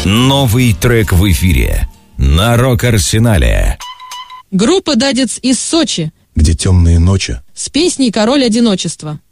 Новый трек в эфире на Рок-Арсенале. Группа «Дадец» из Сочи, где темные ночи, с песней «Король одиночества».